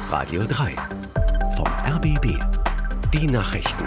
Radio 3 vom RBB. Die Nachrichten.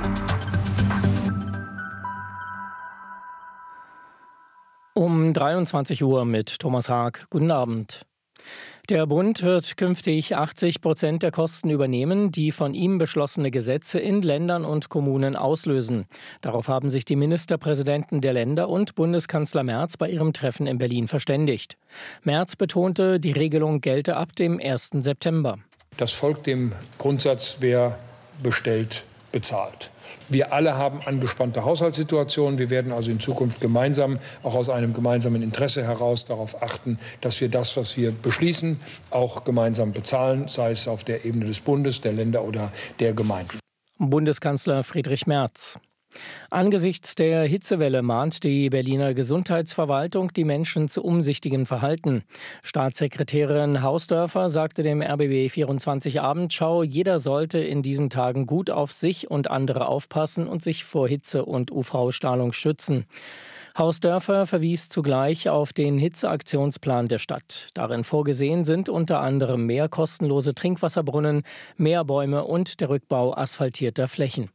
Um 23 Uhr mit Thomas Haag. Guten Abend. Der Bund wird künftig 80% der Kosten übernehmen, die von ihm beschlossene Gesetze in Ländern und Kommunen auslösen. Darauf haben sich die Ministerpräsidenten der Länder und Bundeskanzler Merz bei ihrem Treffen in Berlin verständigt. Merz betonte, die Regelung gelte ab dem 1. September. Das folgt dem Grundsatz, wer bestellt, bezahlt. Wir alle haben angespannte Haushaltssituationen. Wir werden also in Zukunft gemeinsam, auch aus einem gemeinsamen Interesse heraus, darauf achten, dass wir das, was wir beschließen, auch gemeinsam bezahlen, sei es auf der Ebene des Bundes, der Länder oder der Gemeinden. Bundeskanzler Friedrich Merz. Angesichts der Hitzewelle mahnt die Berliner Gesundheitsverwaltung die Menschen zu umsichtigem Verhalten. Staatssekretärin Hausdörfer sagte dem RBB 24 Abendschau, jeder sollte in diesen Tagen gut auf sich und andere aufpassen und sich vor Hitze und UV-Strahlung schützen. Hausdörfer verwies zugleich auf den Hitzeaktionsplan der Stadt. Darin vorgesehen sind unter anderem mehr kostenlose Trinkwasserbrunnen, mehr Bäume und der Rückbau asphaltierter Flächen.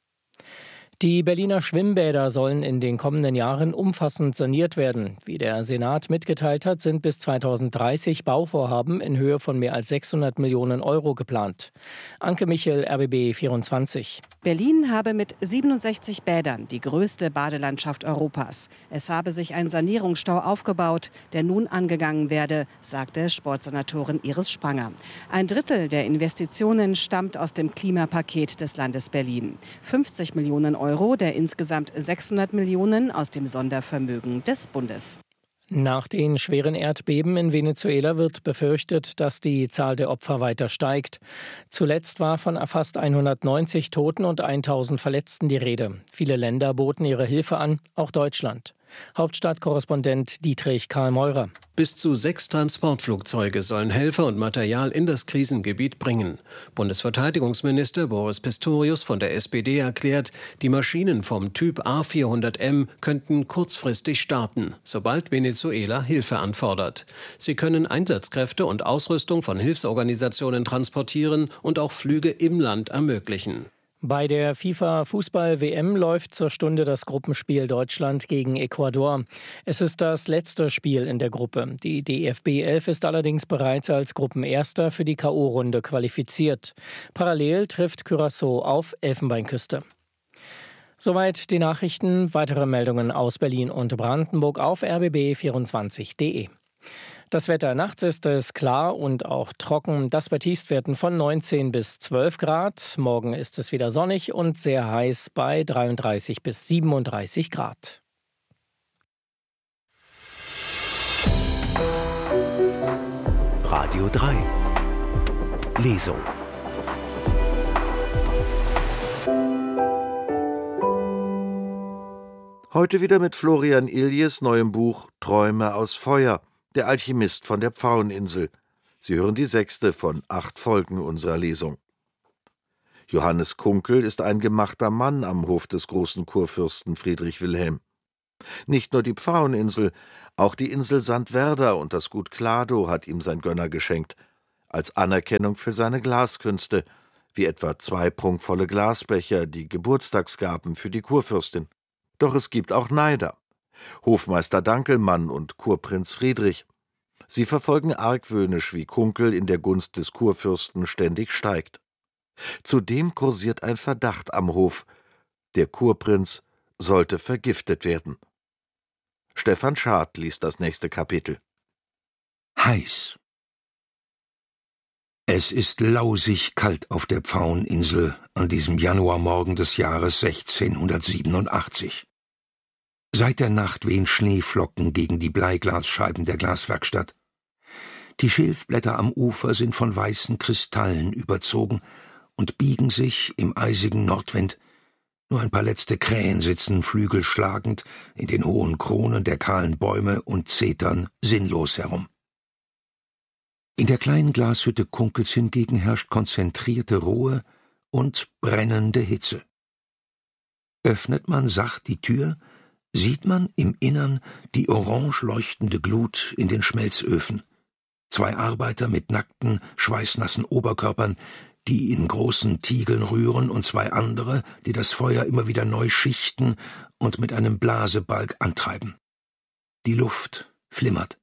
Die Berliner Schwimmbäder sollen in den kommenden Jahren umfassend saniert werden. Wie der Senat mitgeteilt hat, sind bis 2030 Bauvorhaben in Höhe von mehr als 600 Millionen Euro geplant. Anke Michel, RBB 24. Berlin habe mit 67 Bädern die größte Badelandschaft Europas. Es habe sich ein Sanierungsstau aufgebaut, der nun angegangen werde, sagte Sportsenatorin Iris Spranger. Ein Drittel der Investitionen stammt aus dem Klimapaket des Landes Berlin. 50 Millionen Euro der insgesamt 600 Millionen aus dem Sondervermögen des Bundes. Nach den schweren Erdbeben in Venezuela wird befürchtet, dass die Zahl der Opfer weiter steigt. Zuletzt war von fast 190 Toten und 1000 Verletzten die Rede. Viele Länder boten ihre Hilfe an, auch Deutschland. Hauptstadtkorrespondent Dietrich Karl Meurer. Bis zu 6 Transportflugzeuge sollen Helfer und Material in das Krisengebiet bringen. Bundesverteidigungsminister Boris Pistorius von der SPD erklärt, die Maschinen vom Typ A400M könnten kurzfristig starten, sobald Venezuela Hilfe anfordert. Sie können Einsatzkräfte und Ausrüstung von Hilfsorganisationen transportieren und auch Flüge im Land ermöglichen. Bei der FIFA-Fußball-WM läuft zur Stunde das Gruppenspiel Deutschland gegen Ecuador. Es ist das letzte Spiel in der Gruppe. Die DFB 11 ist allerdings bereits als Gruppenerster für die K.O.-Runde qualifiziert. Parallel trifft Curaçao auf Elfenbeinküste. Soweit die Nachrichten. Weitere Meldungen aus Berlin und Brandenburg auf rbb24.de. Das Wetter nachts ist es klar und auch trocken. Das bei Tiefstwerten von 19 bis 12 Grad. Morgen ist es wieder sonnig und sehr heiß bei 33 bis 37 Grad. Radio 3 Lesung. Heute wieder mit Florian Iljes neuem Buch Träume aus Feuer. Der Alchemist von der Pfaueninsel. Sie hören die 6. von 8 Folgen unserer Lesung. Johannes Kunkel ist ein gemachter Mann am Hof des großen Kurfürsten Friedrich Wilhelm. Nicht nur die Pfaueninsel, auch die Insel St. Werda und das Gut Kladow hat ihm sein Gönner geschenkt, als Anerkennung für seine Glaskünste, wie etwa 2 prunkvolle Glasbecher, die Geburtstagsgaben für die Kurfürstin. Doch es gibt auch Neider. Hofmeister Dankelmann und Kurprinz Friedrich. Sie verfolgen argwöhnisch, wie Kunkel in der Gunst des Kurfürsten ständig steigt. Zudem kursiert ein Verdacht am Hof. Der Kurprinz sollte vergiftet werden. Stefan Schad liest das nächste Kapitel. Heiß. Es ist lausig kalt auf der Pfaueninsel an diesem Januarmorgen des Jahres 1687. Seit der Nacht wehen Schneeflocken gegen die Bleiglasscheiben der Glaswerkstatt. Die Schilfblätter am Ufer sind von weißen Kristallen überzogen und biegen sich im eisigen Nordwind. Nur ein paar letzte Krähen sitzen flügelschlagend in den hohen Kronen der kahlen Bäume und zetern sinnlos herum. In der kleinen Glashütte Kunkels hingegen herrscht konzentrierte Ruhe und brennende Hitze. Öffnet man sacht die Tür, sieht man im Innern die orange leuchtende Glut in den Schmelzöfen. 2 Arbeiter mit nackten, schweißnassen Oberkörpern, die in großen Tiegeln rühren, und 2 andere, die das Feuer immer wieder neu schichten und mit einem Blasebalg antreiben. Die Luft flimmert.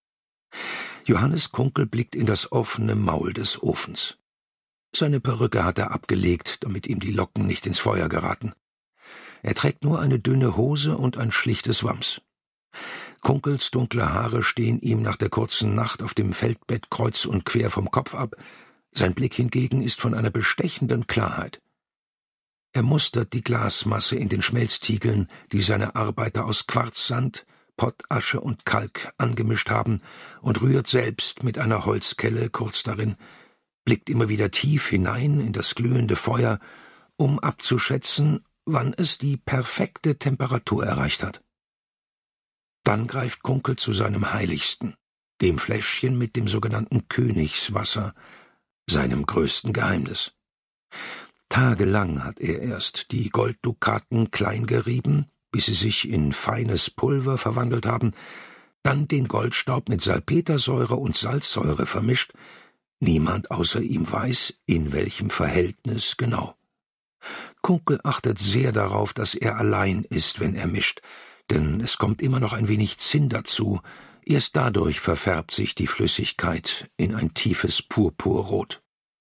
Johannes Kunkel blickt in das offene Maul des Ofens. Seine Perücke hat er abgelegt, damit ihm die Locken nicht ins Feuer geraten. Er trägt nur eine dünne Hose und ein schlichtes Wams. Kunkels dunkle Haare stehen ihm nach der kurzen Nacht auf dem Feldbett kreuz und quer vom Kopf ab. Sein Blick hingegen ist von einer bestechenden Klarheit. Er mustert die Glasmasse in den Schmelztiegeln, die seine Arbeiter aus Quarzsand, Pottasche und Kalk angemischt haben, und rührt selbst mit einer Holzkelle kurz darin, blickt immer wieder tief hinein in das glühende Feuer, um abzuschätzen, wann es die perfekte Temperatur erreicht hat. Dann greift Kunkel zu seinem Heiligsten, dem Fläschchen mit dem sogenannten Königswasser, seinem größten Geheimnis. Tagelang hat er erst die Golddukaten klein gerieben, bis sie sich in feines Pulver verwandelt haben, dann den Goldstaub mit Salpetersäure und Salzsäure vermischt. Niemand außer ihm weiß, in welchem Verhältnis genau. Kunkel achtet sehr darauf, dass er allein ist, wenn er mischt, denn es kommt immer noch ein wenig Zinn dazu. Erst dadurch verfärbt sich die Flüssigkeit in ein tiefes Purpurrot.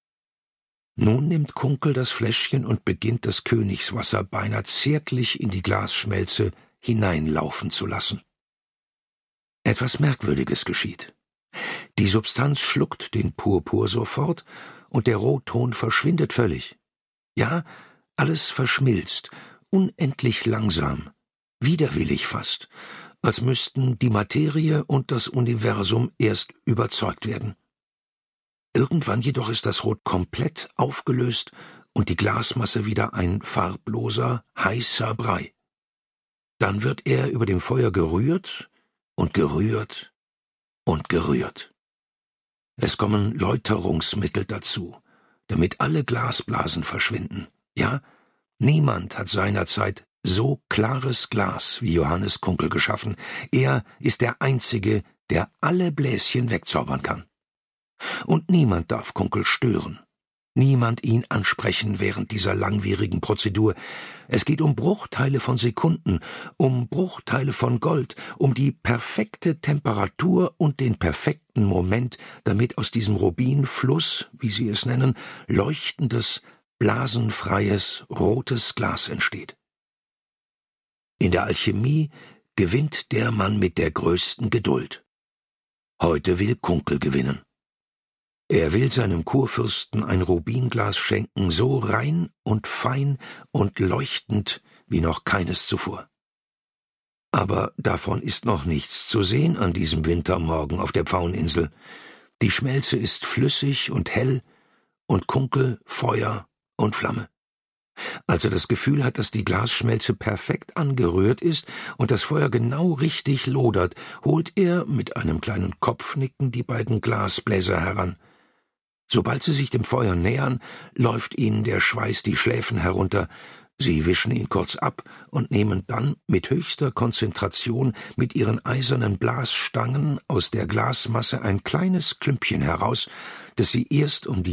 Nun nimmt Kunkel das Fläschchen und beginnt das Königswasser beinahe zärtlich in die Glasschmelze hineinlaufen zu lassen. Etwas Merkwürdiges geschieht. Die Substanz schluckt den Purpur sofort, und der Rotton verschwindet völlig. Ja, alles verschmilzt, unendlich langsam, widerwillig fast, als müssten die Materie und das Universum erst überzeugt werden. Irgendwann jedoch ist das Rot komplett aufgelöst und die Glasmasse wieder ein farbloser, heißer Brei. Dann wird er über dem Feuer gerührt und gerührt und gerührt. Es kommen Läuterungsmittel dazu, damit alle Glasblasen verschwinden. Ja, niemand hat seinerzeit so klares Glas wie Johannes Kunkel geschaffen. Er ist der Einzige, der alle Bläschen wegzaubern kann. Und niemand darf Kunkel stören. Niemand ihn ansprechen während dieser langwierigen Prozedur. Es geht um Bruchteile von Sekunden, um Bruchteile von Gold, um die perfekte Temperatur und den perfekten Moment, damit aus diesem Rubinfluss, wie sie es nennen, leuchtendes, blasenfreies, rotes Glas entsteht. In der Alchemie gewinnt der Mann mit der größten Geduld. Heute will Kunkel gewinnen. Er will seinem Kurfürsten ein Rubinglas schenken, so rein und fein und leuchtend wie noch keines zuvor. Aber davon ist noch nichts zu sehen an diesem Wintermorgen auf der Pfaueninsel. Die Schmelze ist flüssig und hell und Kunkel Feuer und Flamme. Als er das Gefühl hat, dass die Glasschmelze perfekt angerührt ist und das Feuer genau richtig lodert, holt er mit einem kleinen Kopfnicken die beiden Glasbläser heran. Sobald sie sich dem Feuer nähern, läuft ihnen der Schweiß die Schläfen herunter. Sie wischen ihn kurz ab und nehmen dann mit höchster Konzentration mit ihren eisernen Blasstangen aus der Glasmasse ein kleines Klümpchen heraus, das sie erst um die